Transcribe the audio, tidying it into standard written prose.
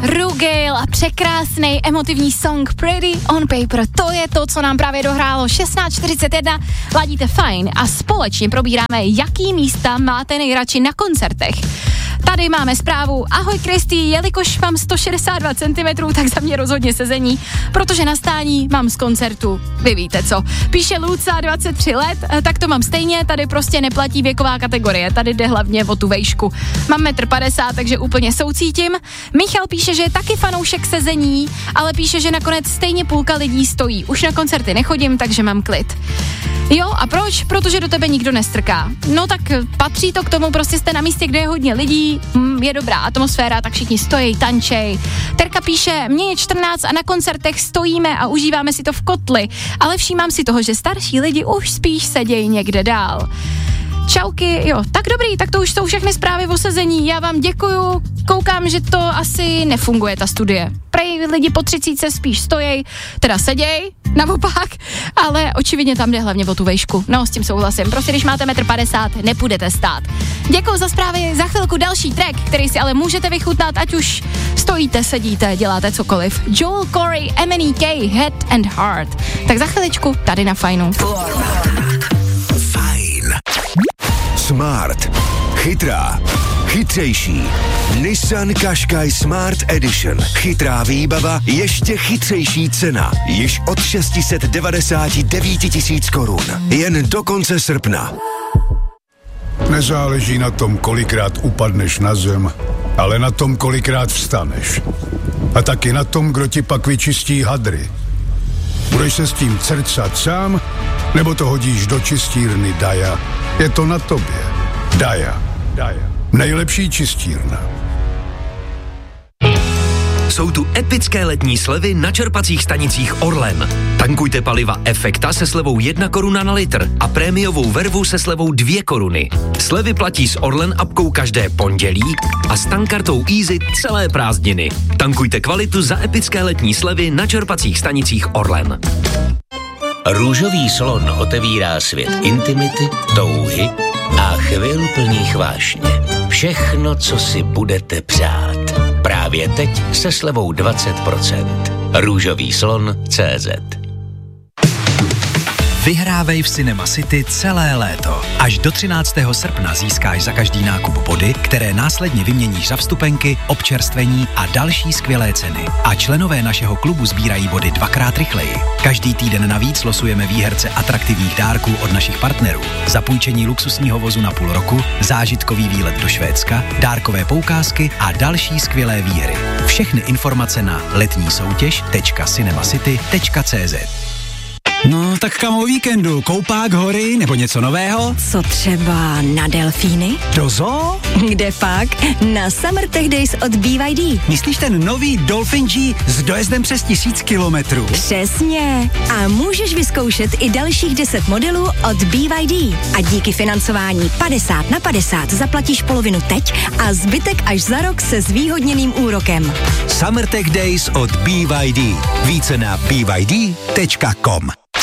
Rugale a překrásný emotivní song Pretty on Paper. To je to, co nám právě dohrálo. 16:41, ladíte fajn a společně probíráme, jaký místa máte nejradši na koncertech. Tady máme zprávu. Ahoj Kristý, jelikož mám 162 cm, tak za mě rozhodně sezení, protože na stání mám z koncertu. Vy víte co. Píše Luca, 23 let, tak to mám stejně, tady prostě neplatí věková kategorie, tady jde hlavně o tu vejšku. Mám 1,50 m, takže úplně soucítím. Michal píše, že je taky fanoušek sezení, ale píše, že nakonec stejně půlka lidí stojí. Už na koncerty nechodím, takže mám klid. Jo, a proč? Protože do tebe nikdo nestrká. No tak patří to k tomu, prostě jste na místě, kde je hodně lidí, je dobrá atmosféra, tak všichni stojí, tančej. Terka píše, mně je 14 a na koncertech stojíme a užíváme si to v kotli, ale všímám si toho, že starší lidi už spíš sedějí někde dál. Čauky, jo, tak dobrý, tak to už jsou všechny zprávy o sezení, já vám děkuju, koukám, že to asi nefunguje, ta studie. Prej lidi po 30 spíš stojí, teda seděj, naopak, ale očividně tam jde hlavně o tu vejšku, no s tím souhlasím, prostě když máte 1,50 m, nepůjdete stát. Děkuju za zprávy, za chvilku další track, který si ale můžete vychutnat, ať už stojíte, sedíte, děláte cokoliv. Joel Corey, MNEK, Head and Heart, tak za chviličku tady na Fajnu. Smart. Chytrá. Chytřejší. Nissan Qashqai Smart Edition. Chytrá výbava, ještě chytřejší cena. Již od 699 000 korun. Jen do konce srpna. Nezáleží na tom, kolikrát upadneš na zem, ale na tom, kolikrát vstaneš. A taky na tom, kdo ti pak vyčistí hadry. Budeš se s tím crcat sám, nebo to hodíš do čistírny Daja? Je to na tobě. Daja. Nejlepší čistírna. Jsou tu epické letní slevy na čerpacích stanicích Orlen. Tankujte paliva Efekta se slevou 1 koruna na litr a prémiovou vervu se slevou 2 koruny. Slevy platí s Orlen apkou každé pondělí a s tankkartou Easy celé prázdniny. Tankujte kvalitu za epické letní slevy na čerpacích stanicích Orlen. Růžový slon otevírá svět intimity, touhy a chvil plných vášně. Všechno, co si budete přát. Právě teď se slevou 20%. Růžový slon.cz. Vyhrávej v Cinema City celé léto. Až do 13. srpna získáš za každý nákup body, které následně vyměníš za vstupenky, občerstvení a další skvělé ceny. A členové našeho klubu sbírají body 2x rychleji. Každý týden navíc losujeme výherce atraktivních dárků od našich partnerů. Zapůjčení luxusního vozu na půl roku, zážitkový výlet do Švédska, dárkové poukázky a další skvělé výhry. Všechny informace na letnísoutěž.cinemacity.cz. No, tak kam o víkendu? Koupák, hory nebo něco nového? Co třeba na delfíny? Do zoo? Kde pak? Na Summer Tech Days od BYD. Myslíš ten nový Dolphin G s dojezdem přes 1000 kilometrů? Přesně. A můžeš vyzkoušet i dalších 10 modelů od BYD. A díky financování 50/50 zaplatíš polovinu teď a zbytek až za rok se zvýhodněným úrokem. Summer Tech Days od BYD. Více na byd.com.